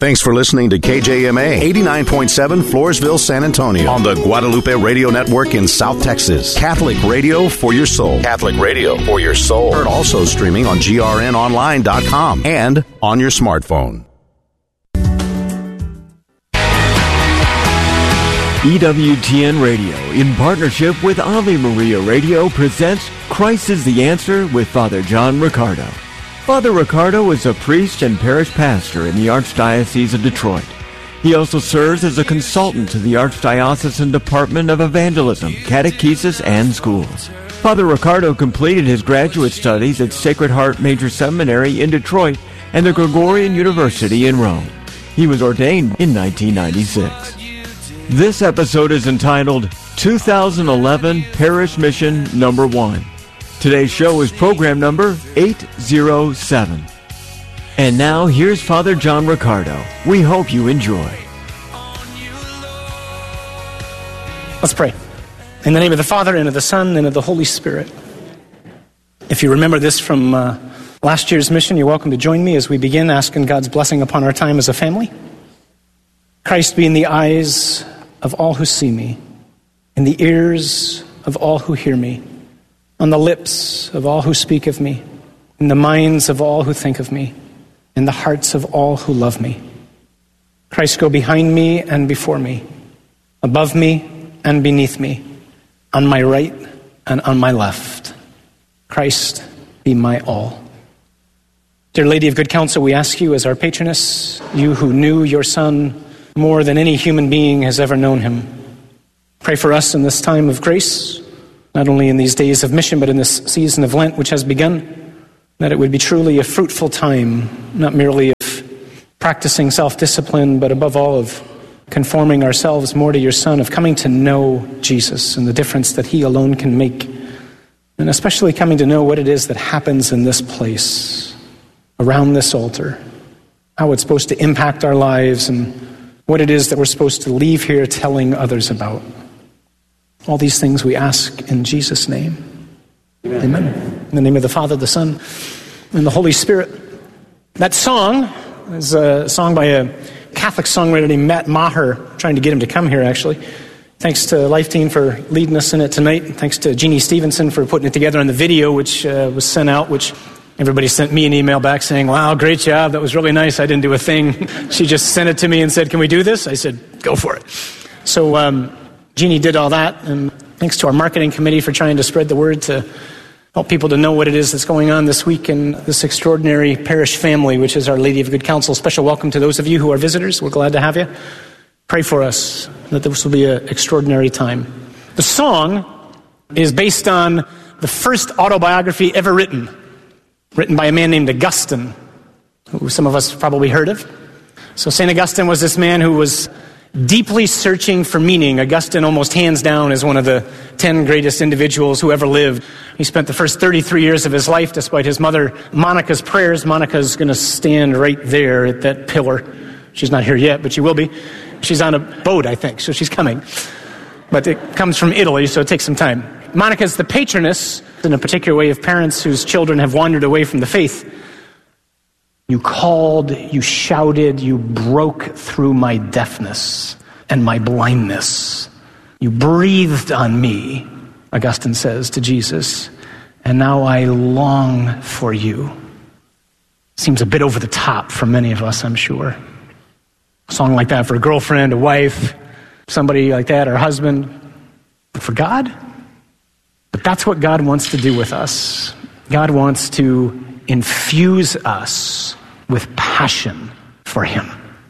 Thanks for listening to KJMA 89.7 Floresville, San Antonio on the Guadalupe Radio Network in South Texas. Catholic radio for your soul. Catholic radio for your soul. Heard also streaming on grnonline.com and on your smartphone. EWTN Radio, in partnership with Ave Maria Radio, presents Christ is the Answer with Father John Riccardo. Father Riccardo is a priest and parish pastor in the Archdiocese of Detroit. He also serves as a consultant to the Archdiocesan Department of Evangelism, Catechesis, and Schools. Father Riccardo completed his graduate studies at Sacred Heart Major Seminary in Detroit and the Gregorian University in Rome. He was ordained in 1996. This episode is entitled 2011 Parish Mission Number 1. Today's show is program number 807. And now, here's Father John Riccardo. We hope you enjoy. Let's pray. In the name of the Father, and of the Son, and of the Holy Spirit. If you remember this from last year's mission, you're welcome to join me as we begin asking God's blessing upon our time as a family. Christ be in the eyes of all who see me, in the ears of all who hear me, on the lips of all who speak of me, in the minds of all who think of me, in the hearts of all who love me. Christ go behind me and before me, above me and beneath me, on my right and on my left. Christ be my all. Dear Lady of Good Counsel, we ask you as our patroness, you who knew your Son more than any human being has ever known him, pray for us in this time of grace, not only in these days of mission, but in this season of Lent which has begun, that it would be truly a fruitful time, not merely of practicing self-discipline, but above all of conforming ourselves more to your Son, of coming to know Jesus and the difference that he alone can make, and especially coming to know what it is that happens in this place, around this altar, how it's supposed to impact our lives, and what it is that we're supposed to leave here telling others about. All these things we ask in Jesus' name. Amen. In the name of the Father, the Son, and the Holy Spirit. That song is a song by a Catholic songwriter named Matt Maher, trying to get him to come here, actually. Thanks to Life Team for leading us in it tonight. Thanks to Jeannie Stevenson for putting it together on the video, which was sent out, which everybody sent me an email back saying, wow, great job, that was really nice, I didn't do a thing. She just sent it to me and said, can we do this? I said, go for it. So Jeannie did all that, and thanks to our marketing committee for trying to spread the word to help people to know what it is that's going on this week in this extraordinary parish family, which is Our Lady of Good Counsel. Special welcome to those of you who are visitors. We're glad to have you. Pray for us that this will be an extraordinary time. The song is based on the first autobiography ever written by a man named Augustine, who some of us probably heard of. So St. Augustine was this man who was deeply searching for meaning. Augustine, almost hands down, is one of the 10 greatest individuals who ever lived. He spent the first 33 years of his life, despite his mother Monica's prayers. Monica's going to stand right there at that pillar. She's not here yet, but she will be. She's on a boat, I think, so she's coming. But it comes from Italy, so it takes some time. Monica's the patroness, in a particular way, of parents whose children have wandered away from the faith. You called, you shouted, you broke through my deafness and my blindness. You breathed on me, Augustine says to Jesus, and now I long for you. Seems a bit over the top for many of us, I'm sure. A song like that for a girlfriend, a wife, somebody like that, our husband. But for God? But that's what God wants to do with us. God wants to infuse us with passion for him.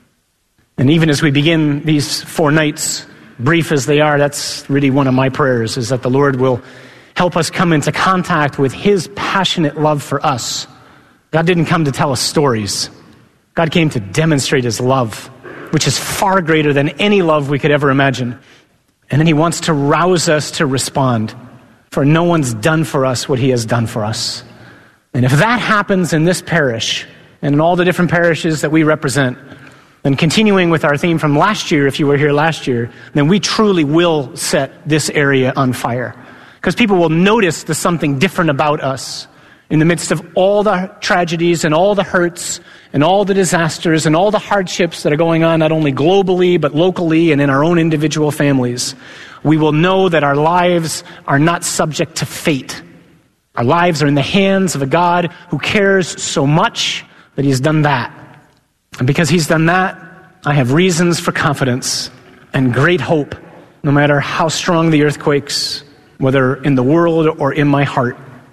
And even as we begin these 4 nights, brief as they are, that's really one of my prayers, is that the Lord will help us come into contact with his passionate love for us. God didn't come to tell us stories. God came to demonstrate his love, which is far greater than any love we could ever imagine. And then he wants to rouse us to respond, for no one's done for us what he has done for us. And if that happens in this parish, and in all the different parishes that we represent, then continuing with our theme from last year, if you were here last year, then we truly will set this area on fire. Because people will notice there's something different about us. in the midst of all the tragedies and all the hurts and all the disasters and all the hardships that are going on, not only globally, but locally and in our own individual families, we will know that our lives are not subject to fate. Our lives are in the hands of a God who cares so much that He's done that. And because He's done that, I have reasons for confidence and great hope, no matter how strong the earthquakes, whether in the world or in my heart.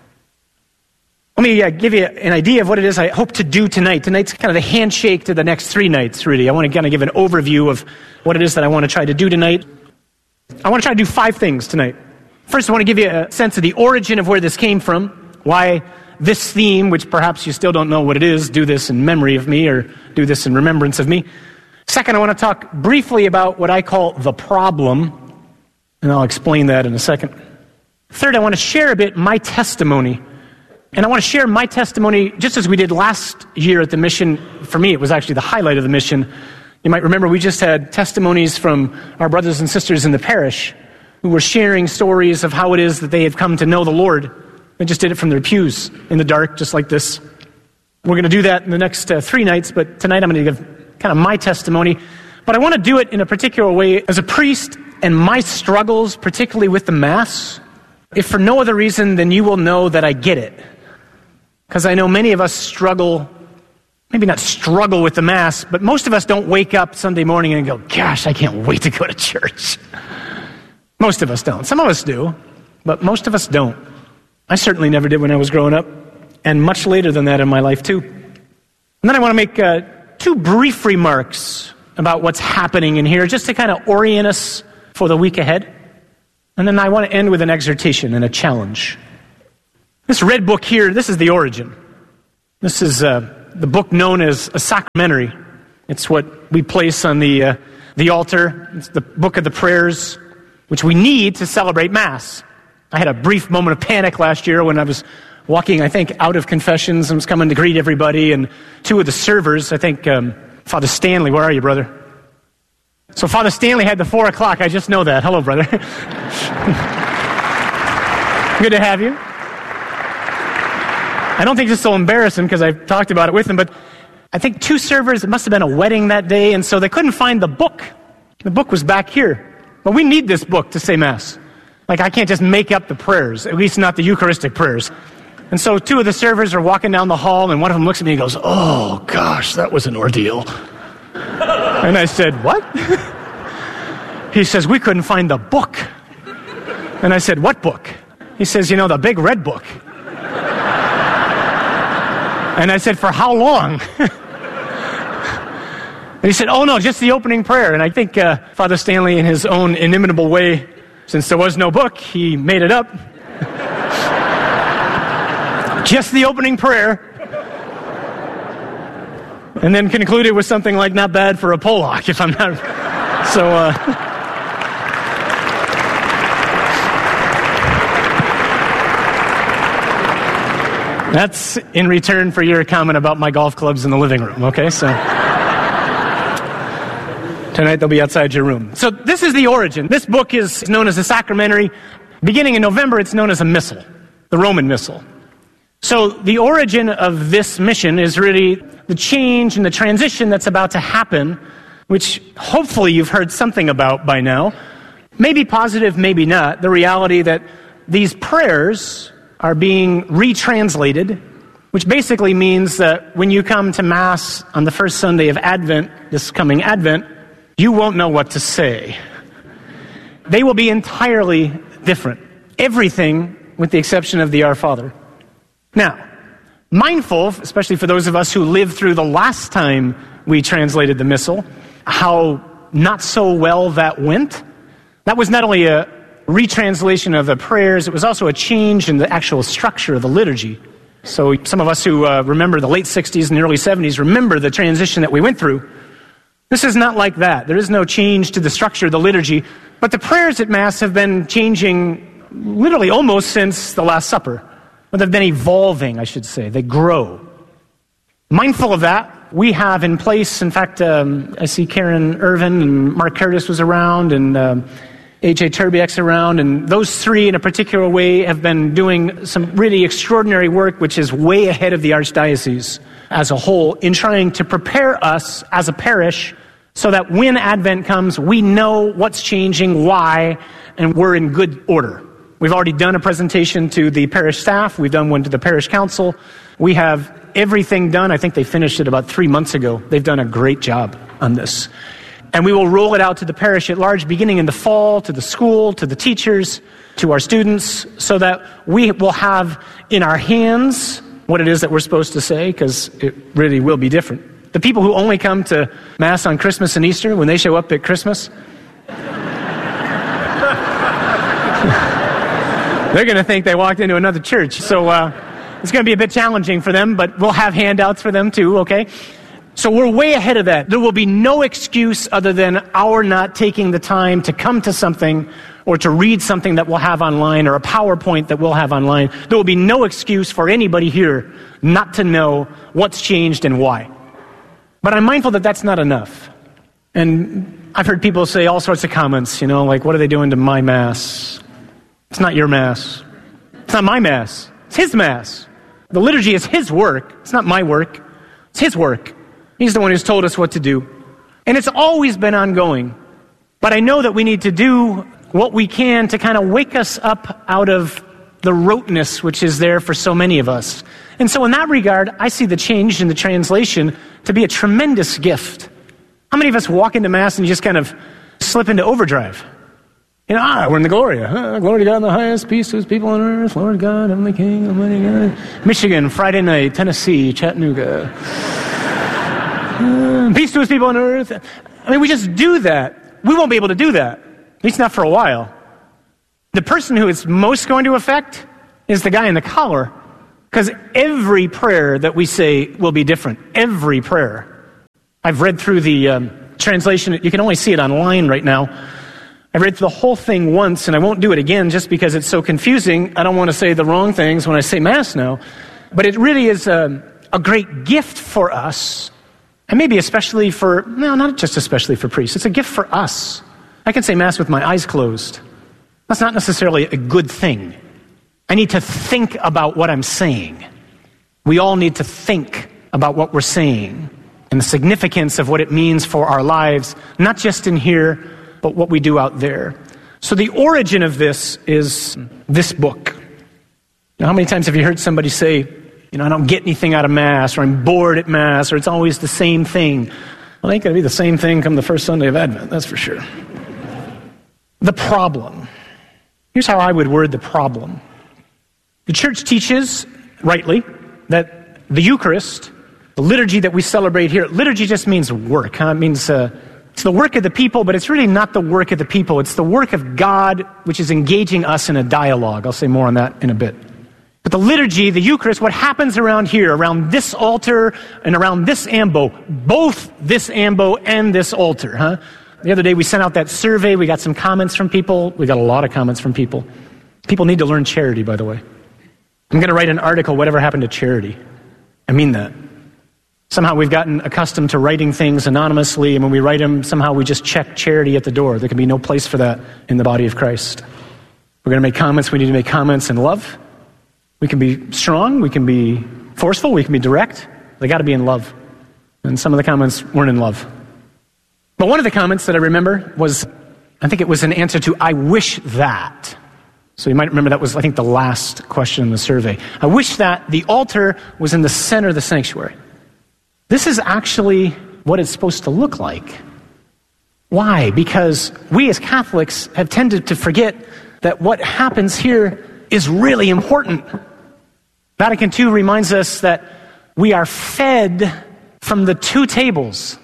Let me give you an idea of what it is I hope to do tonight. Tonight's kind of the handshake to the next 3 nights, really. I want to kind of give an overview of what it is that I want to try to do tonight. I want to try to do 5 things tonight. First, I want to give you a sense of the origin of where this came from, why this theme, which perhaps you still don't know what it is, do this in memory of me or do this in remembrance of me. Second, I want to talk briefly about what I call the problem, and I'll explain that in a second. Third, I want to share a bit my testimony. And I want to share my testimony just as we did last year at the mission. For me, it was actually the highlight of the mission. You might remember we just had testimonies from our brothers and sisters in the parish who were sharing stories of how it is that they had come to know the Lord. They just did it from their pews in the dark, just like this. We're going to do that in the next 3 nights, but tonight I'm going to give kind of my testimony. But I want to do it in a particular way as a priest and my struggles, particularly with the Mass, if for no other reason than you will know that I get it. Because I know many of us struggle, maybe not struggle with the Mass, but most of us don't wake up Sunday morning and go, gosh, I can't wait to go to church. Most of us don't. Some of us do, but most of us don't. I certainly never did when I was growing up, and much later than that in my life too. And then I want to make 2 brief remarks about what's happening in here, just to kind of orient us for the week ahead. And then I want to end with an exhortation and a challenge. This red book here, this is the origin. This is the book known as a sacramentary. It's what we place on the altar. It's the book of the prayers, which we need to celebrate Mass. I had a brief moment of panic last year when I was walking, I think, out of confessions and was coming to greet everybody, and 2 of the servers, I think, Father Stanley, where are you, brother? So Father Stanley had the 4 o'clock, I just know that. Hello, brother. Good to have you. I don't think it's so embarrassing because I've talked about it with him, but I think 2 servers, it must have been a wedding that day, and so they couldn't find the book. The book was back here. But we need this book to say Mass. Like, I can't just make up the prayers, at least not the Eucharistic prayers. And so 2 of the servers are walking down the hall, and one of them looks at me and goes, oh, gosh, that was an ordeal. And I said, what? He says, we couldn't find the book. And I said, what book? He says, you know, the big red book. And I said, for how long? And he said, oh no, just the opening prayer. And I think Father Stanley, in his own inimitable way, since there was no book, he made it up. Just the opening prayer. And then concluded with something like, not bad for a Pollock, if I'm not... So, that's in return for your comment about my golf clubs in the living room, okay? So tonight they'll be outside your room. So this is the origin. This book is known as a sacramentary. Beginning in November, it's known as a missal, the Roman Missal. So the origin of this mission is really the change and the transition that's about to happen, which hopefully you've heard something about by now. Maybe positive, maybe not. The reality that these prayers are being retranslated, which basically means that when you come to Mass on the first Sunday of Advent, this coming Advent, you won't know what to say. They will be entirely different. Everything with the exception of the Our Father. Now, mindful, especially for those of us who lived through the last time we translated the Missal, how not so well that went. That was not only a retranslation of the prayers, it was also a change in the actual structure of the liturgy. So some of us who remember the late 60s and the early 70s remember the transition that we went through. This is not like that. There is no change to the structure of the liturgy, but the prayers at Mass have been changing literally almost since the Last Supper. But they've been evolving, I should say. They grow. Mindful of that, we have in place, in fact, I see Karen Irvin and Mark Curtis was around, and A.J. Turbiak's around, and those three in a particular way have been doing some really extraordinary work, which is way ahead of the Archdiocese as a whole, in trying to prepare us as a parish so that when Advent comes, we know what's changing, why, and we're in good order. We've already done a presentation to the parish staff. We've done one to the parish council. We have everything done. I think they finished it about 3 months ago. They've done a great job on this. And we will roll it out to the parish at large, beginning in the fall, to the school, to the teachers, to our students, so that we will have in our hands what it is that we're supposed to say, because it really will be different. The people who only come to Mass on Christmas and Easter, when they show up at Christmas, they're going to think they walked into another church. So it's going to be a bit challenging for them, but we'll have handouts for them too, okay? So we're way ahead of that. There will be no excuse other than our not taking the time to come to something or to read something that we'll have online or a PowerPoint that we'll have online. There will be no excuse for anybody here not to know what's changed and why. But I'm mindful that that's not enough. And I've heard people say all sorts of comments, like, what are they doing to my Mass? It's not your Mass. It's not my Mass. It's his Mass. The liturgy is his work. It's not my work. It's his work. He's the one who's told us what to do. And it's always been ongoing. But I know that we need to do what we can to kind of wake us up out of the roteness which is there for so many of us. And so in that regard, I see the change in the translation to be a tremendous gift. How many of us walk into Mass and you just kind of slip into overdrive? We're in the Gloria. Glory to God in the highest, peace to his people on earth, Lord God, Heavenly King, Almighty God. Michigan, Friday night, Tennessee, Chattanooga. Peace to his people on earth. I mean, we just do that. We won't be able to do that. At least not for a while. The person who it's most going to affect is the guy in the collar. Because every prayer that we say will be different. Every prayer. I've read through the translation. You can only see it online right now. I've read through the whole thing once, and I won't do it again just because it's so confusing. I don't want to say the wrong things when I say Mass now. But it really is a great gift for us. And maybe especially not just especially for priests. It's a gift for us. I can say Mass with my eyes closed. That's not necessarily a good thing. I need to think about what I'm saying. We all need to think about what we're saying and the significance of what it means for our lives, not just in here, but what we do out there. So the origin of this is this book. Now, how many times have you heard somebody say, I don't get anything out of Mass, or I'm bored at Mass, or it's always the same thing? Well, it ain't going to be the same thing come the first Sunday of Advent, that's for sure. The problem. Here's how I would word the problem. The Church teaches, rightly, that the Eucharist, the liturgy that we celebrate here, liturgy just means work. It means it's the work of the people, but it's really not the work of the people. It's the work of God, which is engaging us in a dialogue. I'll say more on that in a bit. But the liturgy, the Eucharist, what happens around here, around this altar and around this ambo, both this ambo and this altar, The other day we sent out that survey. We got some comments from people. We got a lot of comments from people. People need to learn charity, by the way. I'm going to write an article, Whatever Happened to Charity. I mean that. Somehow we've gotten accustomed to writing things anonymously, and when we write them, somehow we just check charity at the door. There can be no place for that in the body of Christ. We're going to make comments. We need to make comments in love. We can be strong, we can be forceful, we can be direct. They got to be in love. And some of the comments weren't in love. But one of the comments that I remember was, I think it was an answer to, I wish that. So you might remember that was, I think, the last question in the survey. I wish that the altar was in the center of the sanctuary. This is actually what it's supposed to look like. Why? Because we as Catholics have tended to forget that what happens here is really important. Vatican II reminds us that we are fed from the two tables.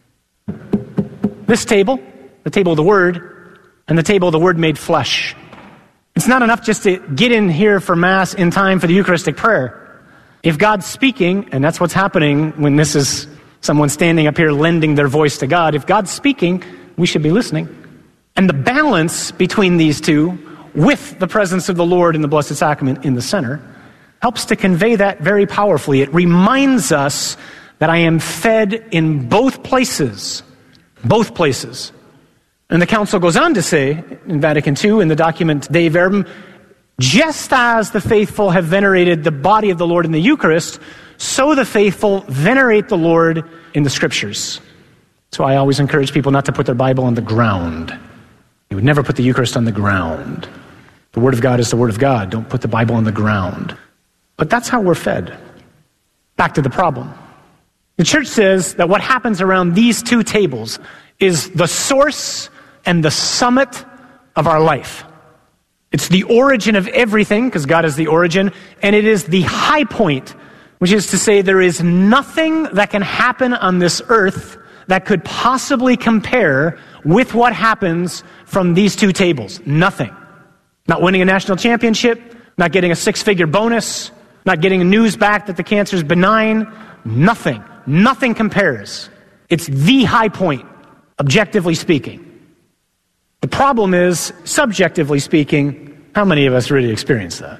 This table, the table of the Word, and the table of the Word made flesh. It's not enough just to get in here for Mass in time for the Eucharistic prayer. If God's speaking, and that's what's happening when this is someone standing up here lending their voice to God, if God's speaking, we should be listening. And the balance between these two, with the presence of the Lord in the Blessed Sacrament in the center, helps to convey that very powerfully. It reminds us that I am fed in both places. Both places. And the council goes on to say, in Vatican II, in the document Dei Verbum, just as the faithful have venerated the body of the Lord in the Eucharist, so the faithful venerate the Lord in the Scriptures. So I always encourage people not to put their Bible on the ground. You would never put the Eucharist on the ground. The Word of God is the Word of God. Don't put the Bible on the ground. But that's how we're fed. Back to the problem. The church says that what happens around these two tables is the source and the summit of our life. It's the origin of everything, because God is the origin, and it is the high point, which is to say there is nothing that can happen on this earth that could possibly compare with what happens from these two tables. Nothing. Not winning a national championship, not getting a 6-figure bonus, not getting news back that the cancer is benign. Nothing. Nothing compares. It's the high point, objectively speaking. The problem is, subjectively speaking, how many of us really experience that?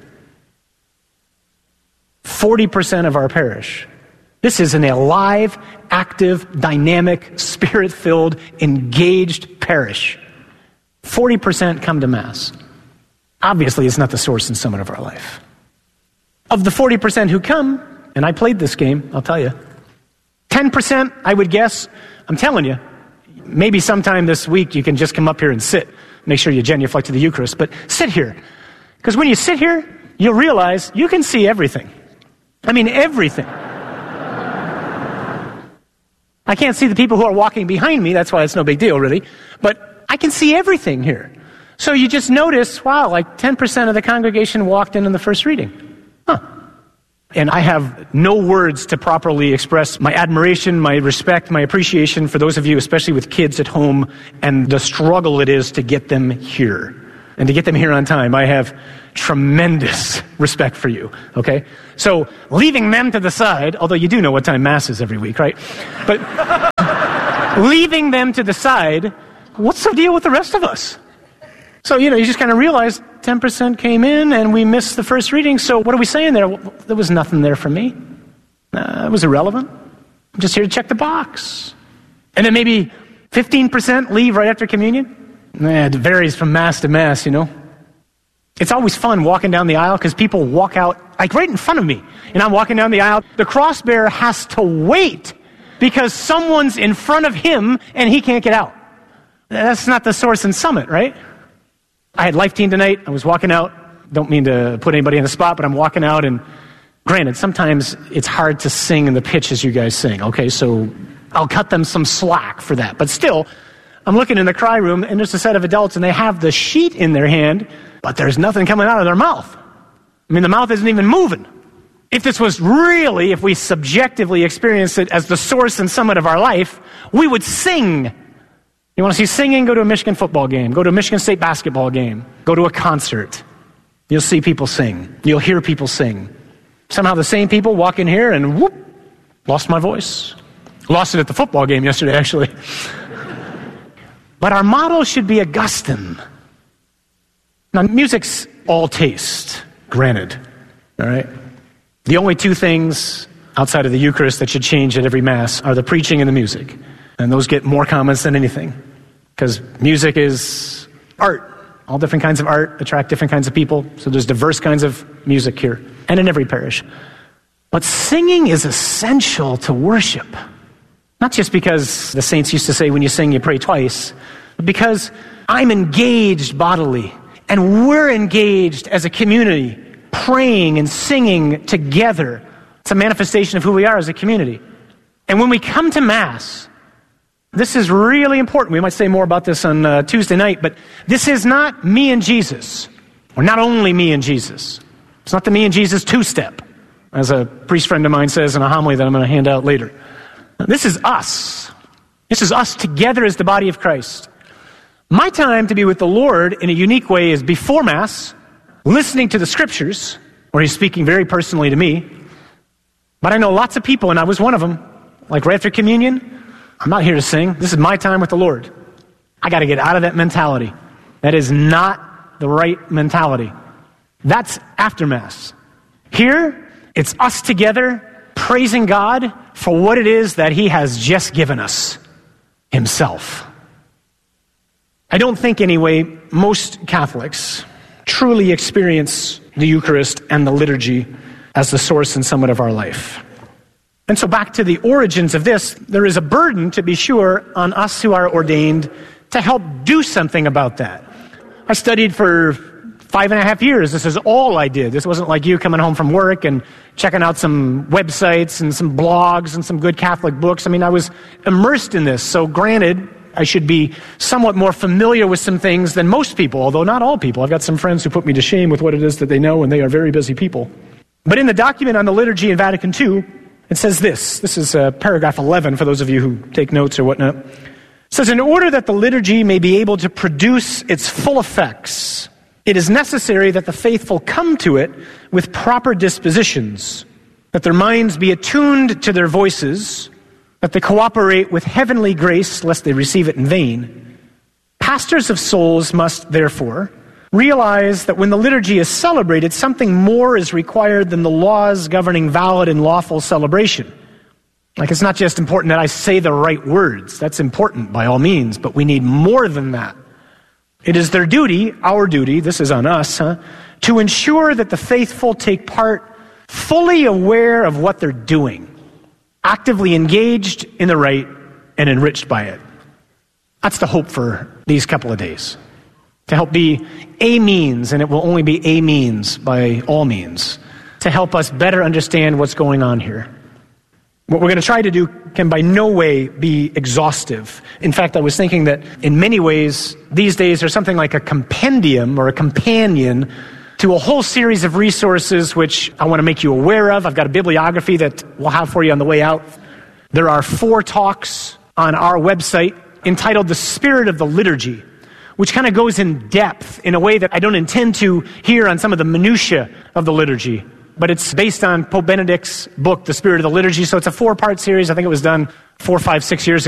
40% of our parish. This is an alive, active, dynamic, spirit-filled, engaged parish. 40% come to Mass. Obviously, it's not the source and summit of our life. Of the 40% who come, and I played this game, I'll tell you, 10%, I would guess, I'm telling you, maybe sometime this week you can just come up here and sit. Make sure you genuflect to the Eucharist, but sit here. Because when you sit here, you'll realize you can see everything. I mean, everything. I can't see the people who are walking behind me, that's why it's no big deal, really. But I can see everything here. So you just notice, wow, like 10% of the congregation walked in the first reading. Huh. And I have no words to properly express my admiration, my respect, my appreciation for those of you, especially with kids at home, and the struggle it is to get them here. And to get them here on time. I have tremendous respect for you, okay? So leaving them to the side, although you do know what time Mass is every week, right? But leaving them to the side, what's the deal with the rest of us? So, you just kind of realize 10% came in and we missed the first reading. So what are we saying there? Well, there was nothing there for me. It was irrelevant. I'm just here to check the box. And then maybe 15% leave right after communion. It varies from Mass to Mass, It's always fun walking down the aisle because people walk out like right in front of me. And I'm walking down the aisle. The cross-bearer has to wait because someone's in front of him and he can't get out. That's not the source and summit, right? I had Life Team tonight. I was walking out. Don't mean to put anybody on the spot, but I'm walking out, and granted, sometimes it's hard to sing in the pitch as you guys sing, okay? So I'll cut them some slack for that. But still, I'm looking in the cry room, and there's a set of adults, and they have the sheet in their hand, but there's nothing coming out of their mouth. I mean, the mouth isn't even moving. If this was really, if we subjectively experienced it as the source and summit of our life, we would sing. You want to see singing? Go to a Michigan football game. Go to a Michigan State basketball game. Go to a concert. You'll see people sing. You'll hear people sing. Somehow the same people walk in here and whoop, lost my voice. Lost it at the football game yesterday, actually. But our model should be Augustine. Now, music's all taste, granted. All right? The only two things outside of the Eucharist that should change at every Mass are the preaching and the music. And those get more comments than anything. Because music is art. All different kinds of art attract different kinds of people. So there's diverse kinds of music here. And in every parish. But singing is essential to worship. Not just because the saints used to say when you sing you pray twice. But because I'm engaged bodily. And we're engaged as a community. Praying and singing together. It's a manifestation of who we are as a community. And when we come to Mass, this is really important. We might say more about this on Tuesday night, but this is not me and Jesus, or not only me and Jesus. It's not the me and Jesus two-step, as a priest friend of mine says in a homily that I'm going to hand out later. This is us. This is us together as the body of Christ. My time to be with the Lord in a unique way is before Mass, listening to the Scriptures, where He's speaking very personally to me. But I know lots of people, and I was one of them, like right after communion, I'm not here to sing. This is my time with the Lord. I got to get out of that mentality. That is not the right mentality. That's after Mass. Here, it's us together praising God for what it is that He has just given us, Himself. I don't think, anyway, most Catholics truly experience the Eucharist and the liturgy as the source and summit of our life. And so back to the origins of this, there is a burden, to be sure, on us who are ordained to help do something about that. I studied for 5.5 years. This is all I did. This wasn't like you coming home from work and checking out some websites and some blogs and some good Catholic books. I mean, I was immersed in this. So granted, I should be somewhat more familiar with some things than most people, although not all people. I've got some friends who put me to shame with what it is that they know, and they are very busy people. But in the document on the liturgy in Vatican II, it says this. This is paragraph 11 for those of you who take notes or whatnot. It says, in order that the liturgy may be able to produce its full effects, it is necessary that the faithful come to it with proper dispositions, that their minds be attuned to their voices, that they cooperate with heavenly grace lest they receive it in vain. Pastors of souls must, therefore, realize that when the liturgy is celebrated, something more is required than the laws governing valid and lawful celebration. Like, it's not just important that I say the right words. That's important by all means, but we need more than that. It is their duty, our duty, this is on us, to ensure that the faithful take part fully aware of what they're doing, actively engaged in the rite and enriched by it. That's the hope for these couple of days. To help be a means, and it will only be a means by all means, to help us better understand what's going on here. What we're going to try to do can by no way be exhaustive. In fact, I was thinking that in many ways, these days are something like a compendium or a companion to a whole series of resources which I want to make you aware of. I've got a bibliography that we'll have for you on the way out. There are 4 talks on our website entitled The Spirit of the Liturgy, which kind of goes in depth in a way that I don't intend to here on some of the minutiae of the liturgy. But it's based on Pope Benedict's book, The Spirit of the Liturgy. So it's a 4-part series. I think it was done 4, 5, 6 years ago.